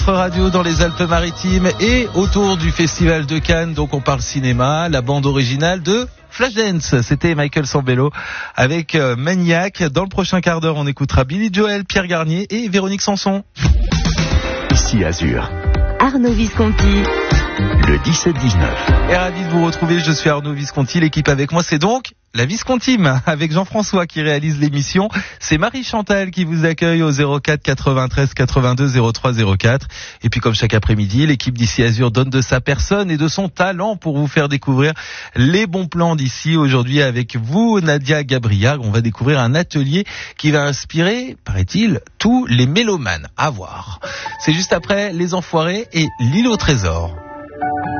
Radio dans les Alpes-Maritimes et autour du Festival de Cannes, donc on parle cinéma, la bande originale de Flashdance, c'était Michael Sambello avec Maniac. Dans le prochain quart d'heure, on écoutera Billy Joel, Pierre Garnier et Véronique Sanson. Ici Azur, Arnaud Visconti, le 17-19. Et ravi de vous retrouver, je suis Arnaud Visconti, l'équipe avec moi c'est donc la Viscontime, avec Jean-François qui réalise l'émission. C'est Marie-Chantal qui vous accueille au 04 93 82 03 04. Et puis comme chaque après-midi, l'équipe d'Ici Azur donne de sa personne et de son talent pour vous faire découvrir les bons plans d'ici. Aujourd'hui avec vous, Nadia Gabriag, on va découvrir un atelier qui va inspirer, paraît-il, tous les mélomanes. À voir. C'est juste après Les Enfoirés et L'île au trésor.